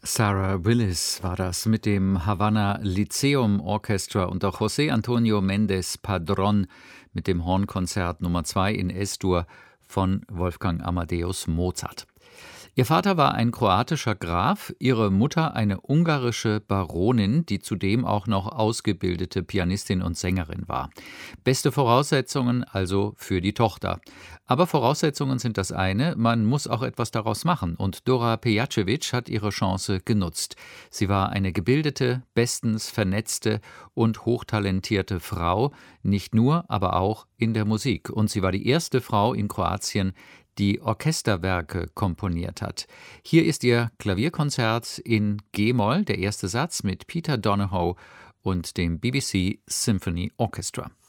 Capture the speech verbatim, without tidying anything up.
Sarah Willis war das mit dem Havana Lyceum Orchestra unter José Antonio Méndez Padrón mit dem Hornkonzert Nummer zwei in Es-Dur von Wolfgang Amadeus Mozart. Ihr Vater war ein kroatischer Graf, ihre Mutter eine ungarische Baronin, die zudem auch noch ausgebildete Pianistin und Sängerin war. Beste Voraussetzungen also für die Tochter. Aber Voraussetzungen sind das eine, man muss auch etwas daraus machen. Und Dora Pejacevic hat ihre Chance genutzt. Sie war eine gebildete, bestens vernetzte und hochtalentierte Frau, nicht nur, aber auch in der Musik. Und sie war die erste Frau in Kroatien, die Orchesterwerke komponiert hat. Hier ist ihr Klavierkonzert in G-Moll, der erste Satz mit Peter Donohoe und dem B B C Symphony Orchestra.